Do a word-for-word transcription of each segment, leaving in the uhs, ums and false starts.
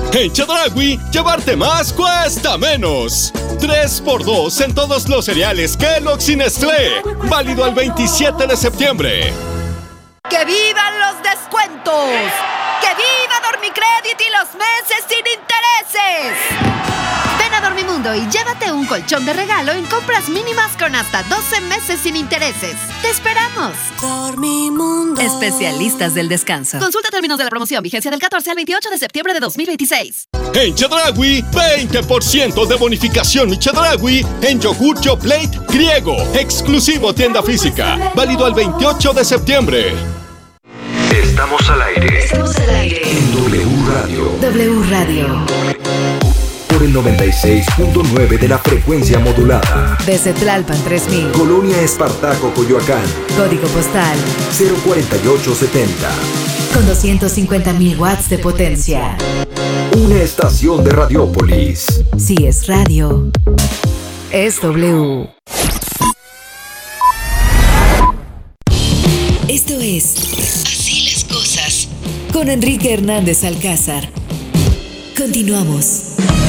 En Chedraui, llevarte más cuesta menos. tres por dos en todos los cereales Kellogg's y Nestlé. Válido al veintisiete de septiembre. ¡Que vivan los descuentos! ¡Que viva Dormicredit y los meses sin intereses! Ven a Dormimundo y llévate un colchón de regalo en compras mínimas con hasta doce meses sin intereses. ¡Te esperamos! Dormimundo. Especialistas del descanso. Consulta términos de la promoción. Vigencia del catorce al veintiocho de septiembre de dos mil veintiséis. En Chedraui, veinte por ciento de bonificación y Chedraui en yogur Yoplait griego. Exclusivo tienda física. Válido al veintiocho de septiembre. Estamos al aire. Estamos al aire. En W Radio. W Radio. Por el noventa y seis punto nueve de la frecuencia modulada. Desde Tlalpan tres mil. Colonia Espartaco, Coyoacán. Código postal cero cuarenta y ocho setenta. con doscientos cincuenta mil watts de potencia. Una estación de Radiópolis. Si es radio, es W. Esto es Así las cosas con Enrique Hernández Alcázar. Continuamos.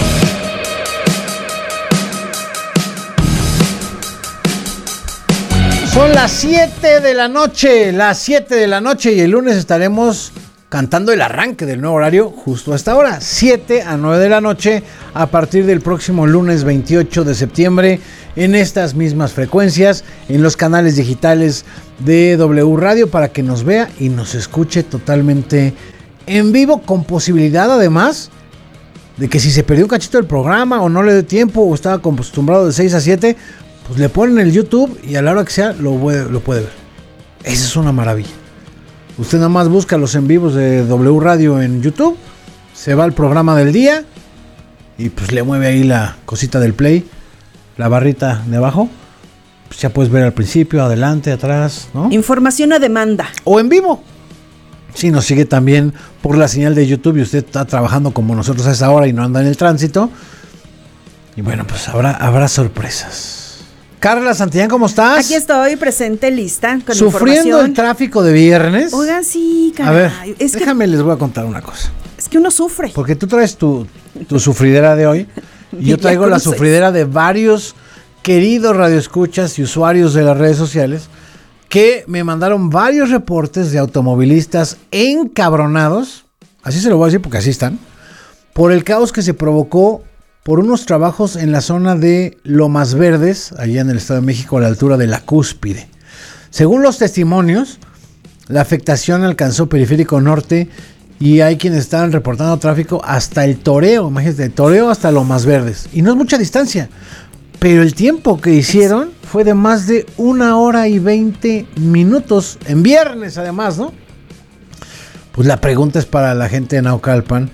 Son las siete de la noche, las siete de la noche y el lunes estaremos cantando el arranque del nuevo horario justo a esta hora, siete a nueve de la noche, a partir del próximo lunes veintiocho de septiembre, en estas mismas frecuencias, en los canales digitales de W Radio, para que nos vea y nos escuche totalmente en vivo, con posibilidad además de que si se perdió un cachito del programa o no le dio tiempo o estaba acostumbrado de seis a siete, pues le ponen el YouTube y a la hora que sea lo puede, lo puede ver. Esa es una maravilla. Usted nada más busca los en vivos de W Radio en YouTube, se va al programa del día y pues le mueve ahí la cosita del play, la barrita de abajo. Pues ya puedes ver al principio, adelante, atrás, ¿no? Información a demanda. O en vivo. Si nos sigue también por la señal de YouTube y usted está trabajando como nosotros a esa hora y no anda en el tránsito. Y bueno, pues habrá, habrá sorpresas. Carla Santillán, ¿cómo estás? Aquí estoy, presente, lista, con ¿Sufriendo información. el tráfico de viernes? Oigan, sí, caray. A ver, es déjame, que, les voy a contar una cosa. Es que uno sufre. Porque tú traes tu, tu sufridera de hoy y yo traigo la sufridera de varios queridos radioescuchas y usuarios de las redes sociales que me mandaron varios reportes de automovilistas encabronados, así se lo voy a decir porque así están, por el caos que se provocó por unos trabajos en la zona de Lomas Verdes, allá en el Estado de México, a la altura de la Cúspide. Según los testimonios, la afectación alcanzó Periférico Norte y hay quienes estaban reportando tráfico hasta el Toreo, imagínate, el Toreo hasta Lomas Verdes. Y no es mucha distancia, pero el tiempo que hicieron fue de más de una hora y veinte minutos, en viernes además, ¿no? Pues la pregunta es para la gente de Naucalpan,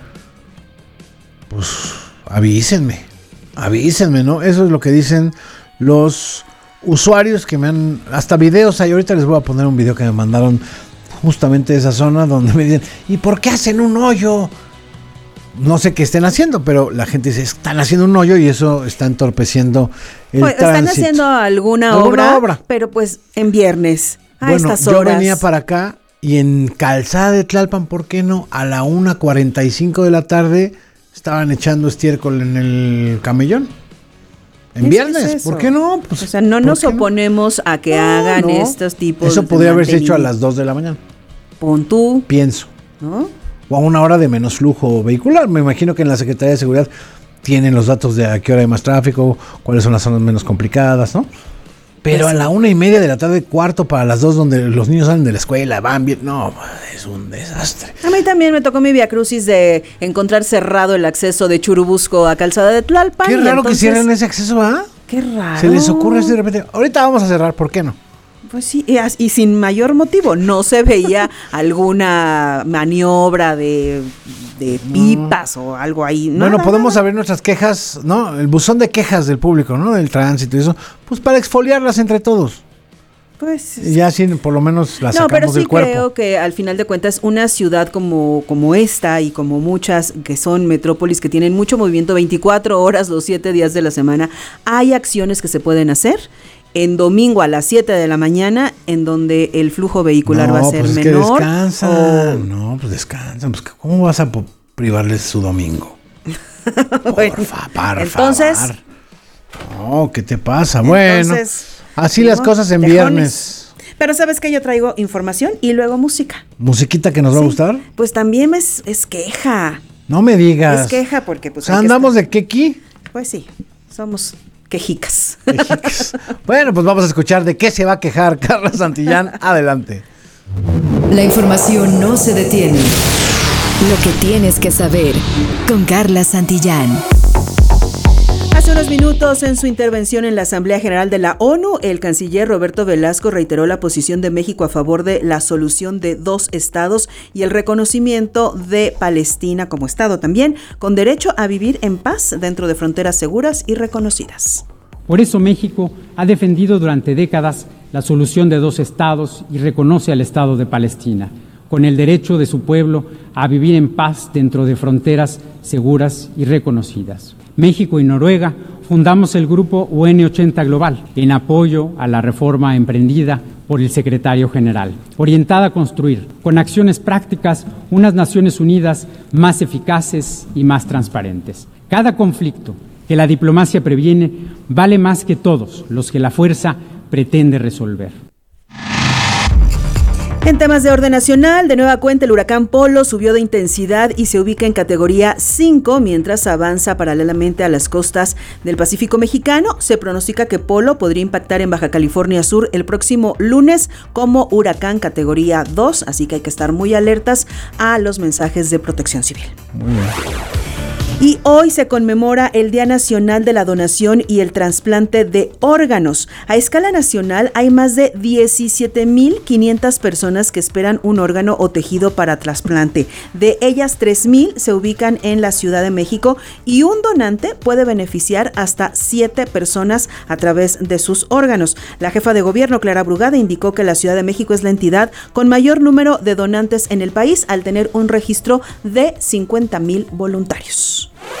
pues avísenme, avísenme, ¿no? Eso es lo que dicen los usuarios que me han, hasta videos hay, ahorita les voy a poner un video que me mandaron justamente de esa zona donde me dicen, ¿y por qué hacen un hoyo? No sé qué estén haciendo, pero la gente dice, están haciendo un hoyo y eso está entorpeciendo el pues, tránsito. Están haciendo alguna, ¿Alguna obra, obra, pero pues en viernes, a bueno, estas horas. Yo venía para acá y en Calzada de Tlalpan, ¿por qué no? A la una cuarenta y cinco de la tarde estaban echando estiércol en el camellón. En viernes, ¿por qué no? Pues, o sea, no nos oponemos no? a que no, hagan no. estos tipos Eso de podría haberse hecho a las dos de la mañana. Pon tú. Pienso. ¿No? O a una hora de menos flujo vehicular. Me imagino que en la Secretaría de Seguridad tienen los datos de a qué hora hay más tráfico, cuáles son las zonas menos complicadas, ¿no? Pero pues, a la una y media de la tarde, cuarto para las dos, donde los niños salen de la escuela, van bien. No, es un desastre. A mí también me tocó mi viacrucis de encontrar cerrado el acceso de Churubusco a Calzada de Tlalpan. Qué raro entonces, que cierren ese acceso, ¿ah? Qué raro. Se les ocurre así de repente. Ahorita vamos a cerrar, ¿por qué no? Pues sí, y, y sin mayor motivo. No se veía alguna maniobra de, de pipas no. o algo ahí. No, bueno, no, podemos no. abrir nuestras quejas, ¿no? El buzón de quejas del público, ¿no? Del tránsito y eso. Pues para exfoliarlas entre todos. Pues y ya así por lo menos las no, sacamos pero sí del cuerpo. Creo que al final de cuentas una ciudad como, como esta y como muchas que son metrópolis que tienen mucho movimiento veinticuatro horas los siete días de la semana, hay acciones que se pueden hacer en domingo a las siete de la mañana en donde el flujo vehicular no, va a ser pues es menor. Que descansan. O... No, pues descansan. Pues ¿cómo vas a privarles su domingo. Bueno, Porfa, por entonces, favor. No, ¿qué te pasa? Bueno, entonces, así digo, las cosas en tejones. viernes. Pero ¿sabes qué? Yo traigo información y luego música. ¿Musiquita que nos va a Sí, gustar? Pues también es, es queja. No me digas. Es queja porque pues... O sea, hay que andamos estar- de quequi. Pues sí, somos quejicas. Quejicas. Bueno, pues vamos a escuchar de qué se va a quejar Carla Santillán. Adelante. La información no se detiene. Lo que tienes que saber con Carla Santillán. Hace unos minutos, en su intervención en la Asamblea General de la ONU, el canciller Roberto Velasco reiteró la posición de México a favor de la solución de dos estados y el reconocimiento de Palestina como estado también, con derecho a vivir en paz dentro de fronteras seguras y reconocidas. Por eso México ha defendido durante décadas la solución de dos estados y reconoce al Estado de Palestina, con el derecho de su pueblo a vivir en paz dentro de fronteras seguras y reconocidas. México y Noruega fundamos el grupo U N ochenta Global en apoyo a la reforma emprendida por el secretario general, orientada a construir, con acciones prácticas, unas Naciones Unidas más eficaces y más transparentes. Cada conflicto que la diplomacia previene vale más que todos los que la fuerza pretende resolver. En temas de orden nacional, de nueva cuenta el huracán Polo subió de intensidad y se ubica en categoría cinco mientras avanza paralelamente a las costas del Pacífico mexicano. Se pronostica que Polo podría impactar en Baja California Sur el próximo lunes como huracán categoría dos, así que hay que estar muy alertas a los mensajes de protección civil. Muy bien. Y hoy se conmemora el Día Nacional de la Donación y el Trasplante de Órganos. A escala nacional hay más de diecisiete mil quinientas personas que esperan un órgano o tejido para trasplante. De ellas, tres mil se ubican en la Ciudad de México y un donante puede beneficiar hasta siete personas a través de sus órganos. La jefa de gobierno, Clara Brugada, indicó que la Ciudad de México es la entidad con mayor número de donantes en el país al tener un registro de cincuenta mil voluntarios.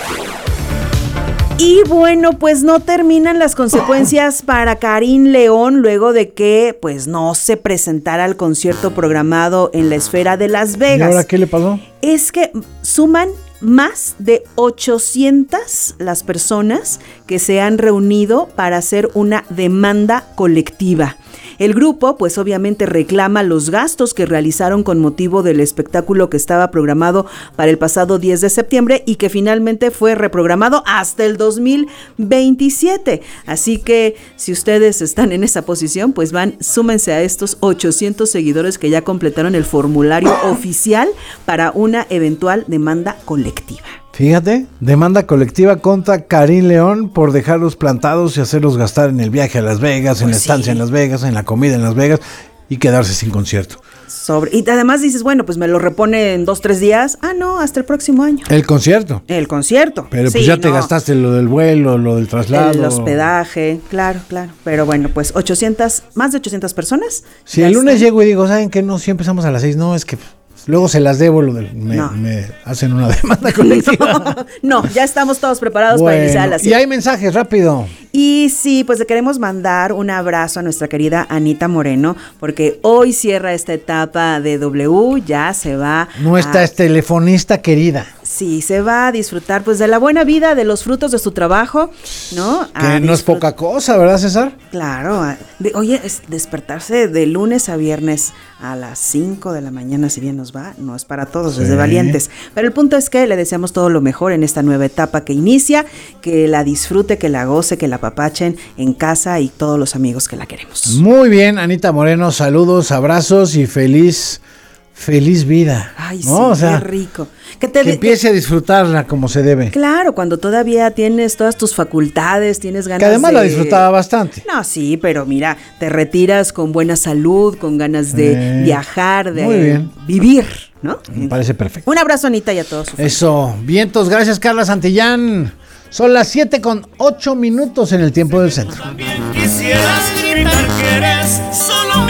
Y bueno, pues no terminan las consecuencias para Karim León luego de que pues no se presentara al concierto programado en la Esfera de Las Vegas. ¿Y ahora qué le pasó? Es que suman más de ochocientas las personas que se han reunido para hacer una demanda colectiva. El grupo, pues obviamente reclama los gastos que realizaron con motivo del espectáculo que estaba programado para el pasado diez de septiembre y que finalmente fue reprogramado hasta el dos mil veintisiete. Así que si ustedes están en esa posición, pues van, súmense a estos ochocientos seguidores que ya completaron el formulario oficial para una eventual demanda colectiva. Fíjate, demanda colectiva contra Karim León por dejarlos plantados y hacerlos gastar en el viaje a Las Vegas, en Pues la estancia sí. en Las Vegas, en la comida en Las Vegas y quedarse sin concierto. Sobre, y además dices, bueno, pues me lo repone en dos, tres días. Ah, no, hasta el próximo año. El concierto. El concierto. Pero Sí, pues ya te no. gastaste lo del vuelo, lo del traslado. El hospedaje, claro, claro. Pero bueno, pues ochocientas, más de ochocientas personas. Si ya el lunes están. llego y digo, ¿saben qué? No, si empezamos a las seis. No, es que luego se las debo, lo del, me, No. me hacen una demanda colectiva. No, ya estamos todos preparados Bueno, para iniciar la y hay mensajes, rápido. Y sí, pues le queremos mandar un abrazo a nuestra querida Anita Moreno, porque hoy cierra esta etapa de W, ya se va. Nuestra a- telefonista querida. Sí, se va a disfrutar pues de la buena vida, de los frutos de su trabajo, ¿no? Que A no es disfrut- poca cosa, ¿verdad, César? Claro, a- de- oye, es despertarse de lunes a viernes a las cinco de la mañana, si bien nos va, no es para todos, es de Sí. valientes. Pero el punto es que le deseamos todo lo mejor en esta nueva etapa que inicia, que la disfrute, que la goce, que la apapachen en casa y todos los amigos que la queremos. Muy bien, Anita Moreno, saludos, abrazos y feliz, feliz vida. Ay, sí, ¿no? O sea, qué rico. Que te que de- empiece a disfrutarla como se debe. Claro, cuando todavía tienes todas tus facultades, tienes ganas Que además de... la disfrutaba bastante. No, sí, pero mira, te retiras con buena salud, con ganas de Eh, viajar, de muy bien. vivir, ¿no? Me parece perfecto. Un abrazo, Anita, y a todos. su Eso, vientos, gracias Carla Santillán. Son las siete con ocho minutos en el tiempo del centro. Quisieras gritar que eres solo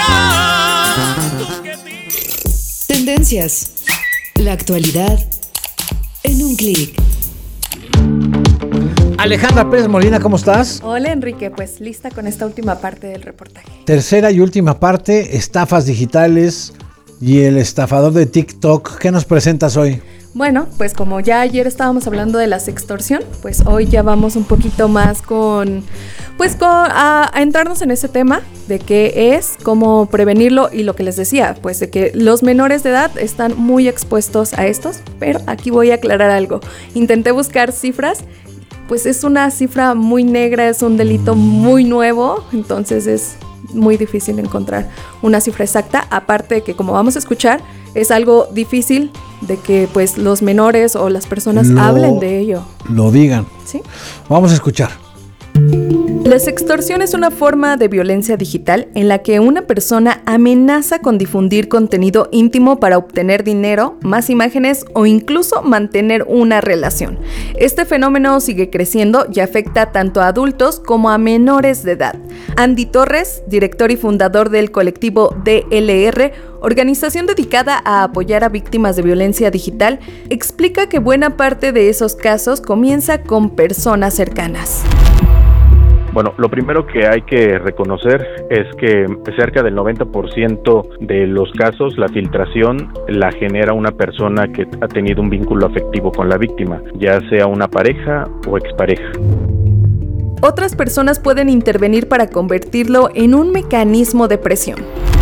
mía. Tú que ti- Tendencias. La actualidad en un clic. Alejandra Pérez Molina, ¿cómo estás? Hola Enrique, pues lista con esta última parte del reportaje. Tercera y última parte, estafas digitales y el estafador de TikTok. ¿Qué nos presentas hoy? Bueno, pues como ya ayer estábamos hablando de la sextorsión, pues hoy ya vamos un poquito más con, pues con, a, a entrarnos en ese tema de qué es, cómo prevenirlo y lo que les decía, pues de que los menores de edad están muy expuestos a estos, pero aquí voy a aclarar algo. Intenté buscar cifras, pues es una cifra muy negra, es un delito muy nuevo, entonces es muy difícil encontrar una cifra exacta, aparte de que, como vamos a escuchar, es algo difícil de que pues los menores o las personas lo, hablen de ello. Lo digan. ¿Sí? Vamos a escuchar. La sextorsión es una forma de violencia digital en la que una persona amenaza con difundir contenido íntimo para obtener dinero, más imágenes o incluso mantener una relación. Este fenómeno sigue creciendo y afecta tanto a adultos como a menores de edad. Andy Torres, director y fundador del colectivo D L R, organización dedicada a apoyar a víctimas de violencia digital, explica que buena parte de esos casos comienza con personas cercanas. Bueno, lo primero que hay que reconocer es que cerca del noventa por ciento de los casos la filtración la genera una persona que ha tenido un vínculo afectivo con la víctima, ya sea una pareja o expareja. Otras personas pueden intervenir para convertirlo en un mecanismo de presión.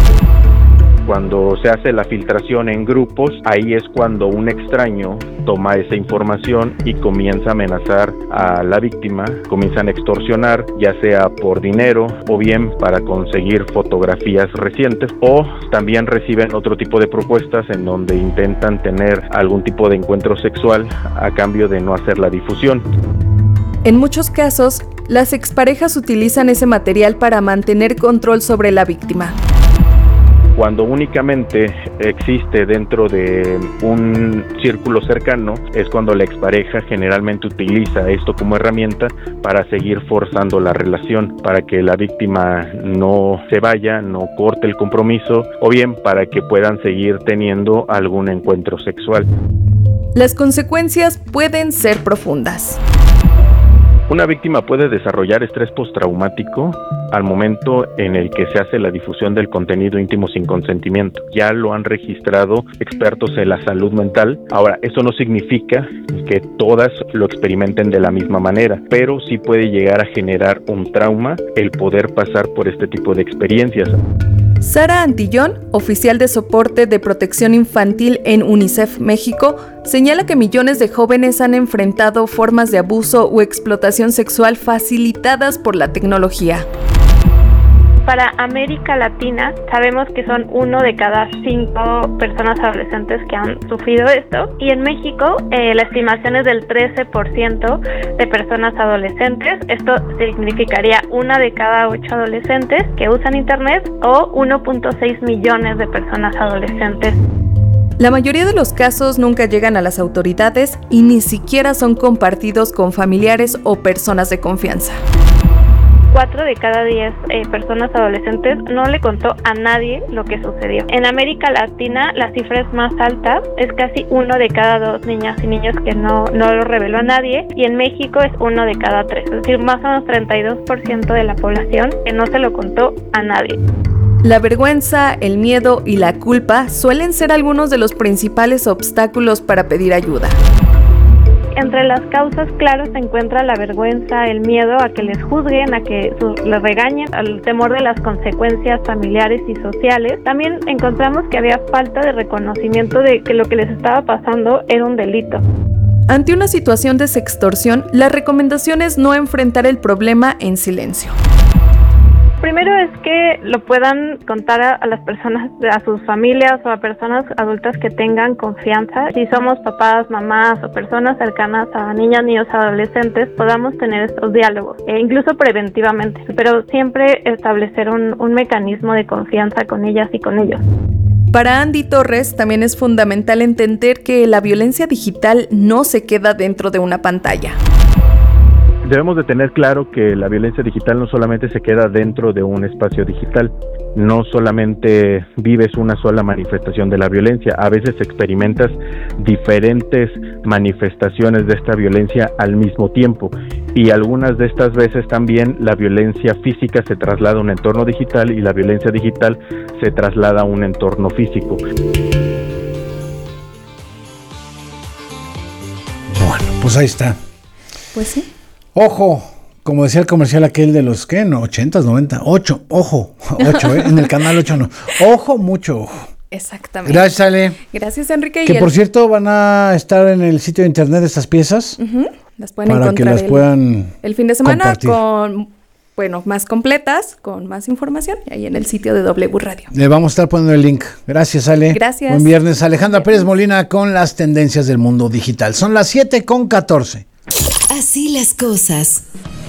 Cuando se hace la filtración en grupos, ahí es cuando un extraño toma esa información y comienza a amenazar a la víctima, comienzan a extorsionar, ya sea por dinero o bien para conseguir fotografías recientes, o también reciben otro tipo de propuestas en donde intentan tener algún tipo de encuentro sexual a cambio de no hacer la difusión. En muchos casos, las exparejas utilizan ese material para mantener control sobre la víctima. Cuando únicamente existe dentro de un círculo cercano, es cuando la expareja generalmente utiliza esto como herramienta para seguir forzando la relación, para que la víctima no se vaya, no corte el compromiso, o bien para que puedan seguir teniendo algún encuentro sexual. Las consecuencias pueden ser profundas. Una víctima puede desarrollar estrés postraumático al momento en el que se hace la difusión del contenido íntimo sin consentimiento. Ya lo han registrado expertos en la salud mental. Ahora, eso no significa que todas lo experimenten de la misma manera, pero sí puede llegar a generar un trauma el poder pasar por este tipo de experiencias. Sara Antillón, oficial de soporte de protección infantil en UNICEF México, señala que millones de jóvenes han enfrentado formas de abuso o explotación sexual facilitadas por la tecnología. Para América Latina sabemos que son uno de cada cinco personas adolescentes que han sufrido esto, y en México eh, la estimación es del trece por ciento de personas adolescentes. Esto significaría una de cada ocho adolescentes que usan internet, o uno punto seis millones de personas adolescentes. La mayoría de los casos nunca llegan a las autoridades y ni siquiera son compartidos con familiares o personas de confianza. Cuatro de cada diez eh, personas adolescentes no le contó a nadie lo que sucedió. En América Latina la cifra es más alta, es casi uno de cada dos niñas y niños que no, no lo reveló a nadie, y en México es uno de cada tres, es decir, más o menos treinta y dos por ciento de la población que no se lo contó a nadie. La vergüenza, el miedo y la culpa suelen ser algunos de los principales obstáculos para pedir ayuda. Entre las causas, claro, se encuentra la vergüenza, el miedo a que les juzguen, a que su, les regañen, el temor de las consecuencias familiares y sociales. También encontramos que había falta de reconocimiento de que lo que les estaba pasando era un delito. Ante una situación de sextorsión, la recomendación es no enfrentar el problema en silencio. Primero es que lo puedan contar a, a las personas, a sus familias o a personas adultas que tengan confianza. Si somos papás, mamás o personas cercanas a niñas, niños, adolescentes, podamos tener estos diálogos, e incluso preventivamente, pero siempre establecer un, un mecanismo de confianza con ellas y con ellos. Para Andy Torres también es fundamental entender que la violencia digital no se queda dentro de una pantalla. Debemos de tener claro que la violencia digital no solamente se queda dentro de un espacio digital, no solamente vives una sola manifestación de la violencia, a veces experimentas diferentes manifestaciones de esta violencia al mismo tiempo, y algunas de estas veces también la violencia física se traslada a un entorno digital y la violencia digital se traslada a un entorno físico. pues ahí está. Pues sí. Ojo, como decía el comercial aquel de los, ¿qué? No, ochentas, noventa, ocho, ojo, ocho, ¿eh? En el canal ocho no. Ojo, mucho ojo. Exactamente. Gracias, Ale. Gracias, Enrique. Que y por el... cierto van a estar en el sitio de internet estas piezas. Uh-huh. Las pueden para encontrar que las el, puedan el fin de semana compartir. Con, bueno, más completas, con más información, ahí en el sitio de W Radio. Le vamos a estar poniendo el link. Gracias, Ale. Gracias. Buen viernes. Alejandra Pérez Molina con las tendencias del mundo digital. Son las siete con catorce. Así las cosas.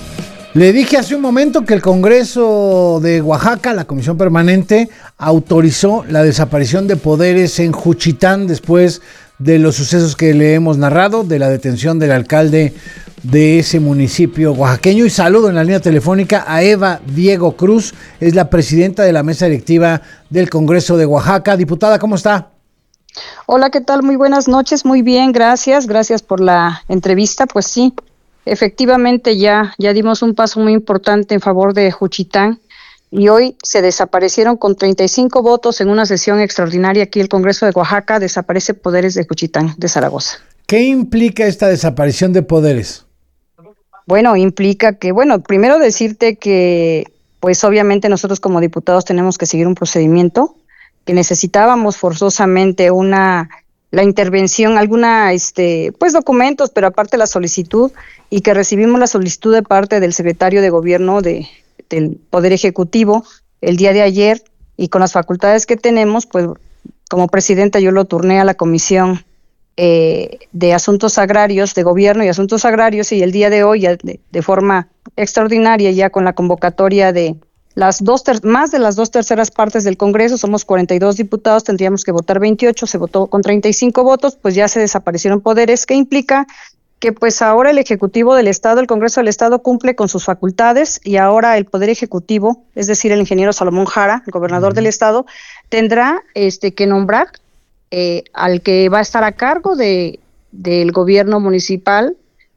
Le dije hace un momento que el Congreso de Oaxaca, la Comisión Permanente, autorizó la desaparición de poderes en Juchitán después de los sucesos que le hemos narrado, de la detención del alcalde de ese municipio oaxaqueño. Y saludo en la línea telefónica a Eva Diego Cruz, es la presidenta de la mesa directiva del Congreso de Oaxaca. Diputada, ¿cómo está? Hola, ¿qué tal? Muy buenas noches, muy bien, gracias, gracias por la entrevista. Pues sí, efectivamente ya, ya dimos un paso muy importante en favor de Juchitán y hoy se desaparecieron con treinta y cinco votos en una sesión extraordinaria aquí el Congreso de Oaxaca, desaparece poderes de Juchitán, de Zaragoza. ¿Qué implica esta desaparición de poderes? Bueno, implica que, bueno, primero decirte que pues obviamente nosotros como diputados tenemos que seguir un procedimiento, que necesitábamos forzosamente una la intervención, alguna, este, pues documentos, pero aparte la solicitud, y que recibimos la solicitud de parte del secretario de Gobierno de, del Poder Ejecutivo el día de ayer, y con las facultades que tenemos, pues como presidenta yo lo turné a la Comisión eh, de Asuntos Agrarios, de Gobierno y Asuntos Agrarios, y el día de hoy, ya de, de forma extraordinaria, ya con la convocatoria de las dos ter- más de las dos terceras partes del Congreso, somos cuarenta y dos diputados, tendríamos que votar veintiocho, se votó con treinta y cinco votos, pues ya se desaparecieron poderes, que implica que pues ahora el Ejecutivo del Estado, el Congreso del Estado cumple con sus facultades y ahora el Poder Ejecutivo, es decir, el ingeniero Salomón Jara, el gobernador uh-huh. del Estado, tendrá este que nombrar eh, al que va a estar a cargo de del gobierno municipal,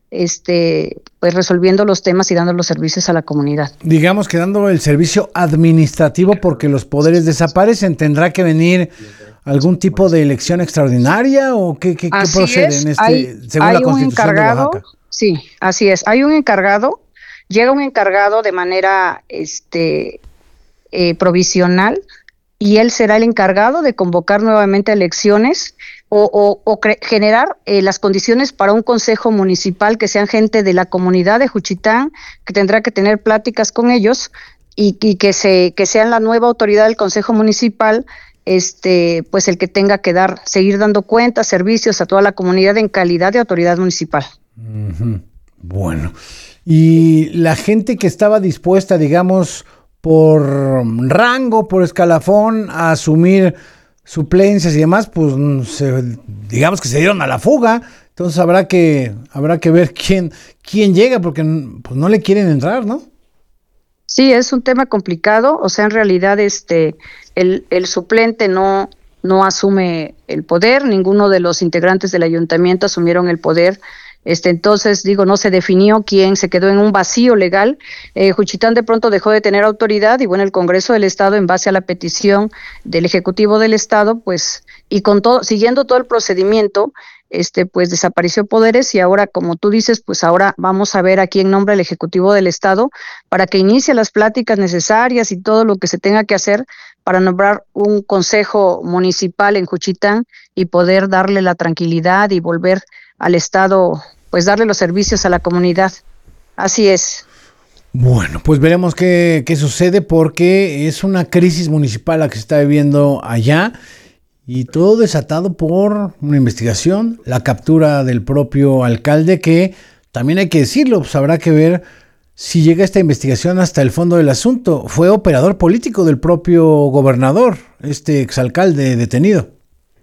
este pues resolviendo los temas y dando los servicios a la comunidad. Digamos que dando el servicio administrativo porque los poderes desaparecen, ¿tendrá que venir algún tipo de elección extraordinaria o qué, qué, qué procede es. en este, hay, según hay la Constitución un encargado, de Oaxaca? Sí, así es. Hay un encargado, llega un encargado de manera este eh, provisional y él será el encargado de convocar nuevamente elecciones o, o, o cre- generar eh, las condiciones para un consejo municipal que sean gente de la comunidad de Juchitán, que tendrá que tener pláticas con ellos y, y que se que sean la nueva autoridad del consejo municipal, este pues el que tenga que dar seguir dando cuentas, servicios a toda la comunidad en calidad de autoridad municipal. Uh-huh. Bueno, y la gente que estaba dispuesta, digamos, por rango, por escalafón, a asumir suplencias y demás, pues se, digamos que se dieron a la fuga. Entonces habrá que habrá que ver quién quién llega, porque pues no le quieren entrar, ¿no? Sí, es un tema complicado. O sea, en realidad este el, el suplente no no asume el poder. Ninguno de los integrantes del ayuntamiento asumieron el poder. Este, entonces, digo, no se definió quién, se quedó en un vacío legal. Eh, Juchitán de pronto dejó de tener autoridad y bueno, el Congreso del Estado, en base a la petición del Ejecutivo del Estado, pues, y con todo, siguiendo todo el procedimiento, este, pues desapareció poderes y ahora, como tú dices, pues ahora vamos a ver a quién nombra el Ejecutivo del Estado para que inicie las pláticas necesarias y todo lo que se tenga que hacer para nombrar un consejo municipal en Juchitán y poder darle la tranquilidad y volver al Estado, pues darle los servicios a la comunidad. Así es. Bueno, pues veremos qué, qué sucede porque es una crisis municipal la que se está viviendo allá y todo desatado por una investigación, la captura del propio alcalde que también hay que decirlo, pues habrá que ver si llega esta investigación hasta el fondo del asunto. Fue operador político del propio gobernador, este exalcalde detenido.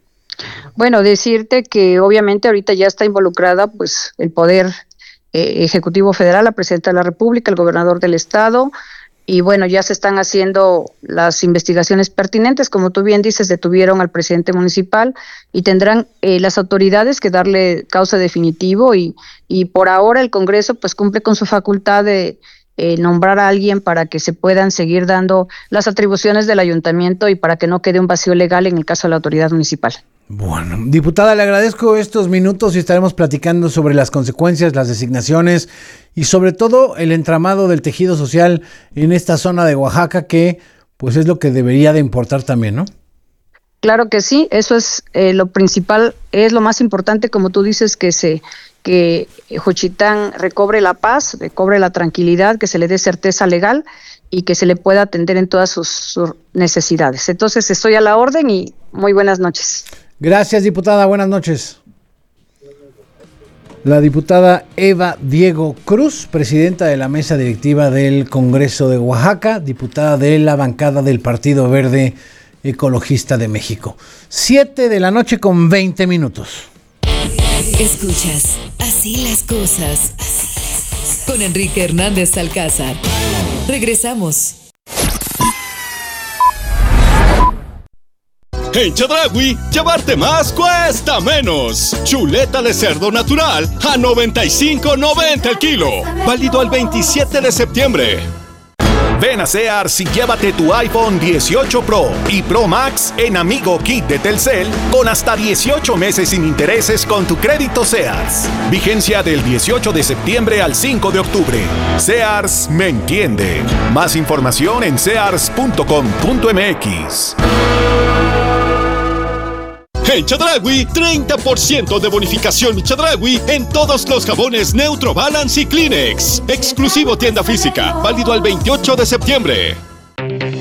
Bueno, decirte que obviamente ahorita ya está involucrada pues el Poder eh, Ejecutivo Federal, la Presidenta de la República, el Gobernador del Estado, y bueno, ya se están haciendo las investigaciones pertinentes, como tú bien dices, detuvieron al presidente municipal y tendrán eh, las autoridades que darle causa definitivo y, y por ahora el Congreso pues cumple con su facultad de eh, nombrar a alguien para que se puedan seguir dando las atribuciones del ayuntamiento y para que no quede un vacío legal en el caso de la autoridad municipal. Bueno, diputada, le agradezco estos minutos y estaremos platicando sobre las consecuencias, las designaciones y sobre todo el entramado del tejido social en esta zona de Oaxaca, que pues es lo que debería de importar también, ¿no? Claro que sí, eso es eh, lo principal, es lo más importante, como tú dices, que se que Juchitán recobre la paz, recobre la tranquilidad, que se le dé certeza legal y que se le pueda atender en todas sus, sus necesidades. Entonces estoy a la orden y muy buenas noches. Gracias, diputada, buenas noches. La diputada Eva Diego Cruz, presidenta de la mesa directiva del Congreso de Oaxaca, diputada de la bancada del Partido Verde Ecologista de México. Siete de la noche con veinte minutos. Escuchas Así las cosas con Enrique Hernández Alcázar. Regresamos. En Chedraui, llevarte más cuesta menos. Chuleta de cerdo natural a noventa y cinco noventa el kilo. Válido al veintisiete de septiembre. Ven a Sears y llévate tu iPhone dieciocho Pro y Pro Max en Amigo Kit de Telcel con hasta dieciocho meses sin intereses con tu crédito Sears. Vigencia del dieciocho de septiembre al cinco de octubre. Sears me entiende. Más información en sears punto com punto m x. En Chedraui, treinta por ciento de bonificación Chedraui en todos los jabones Neutro Balance y Kleenex. Exclusivo tienda física, válido al veintiocho de septiembre.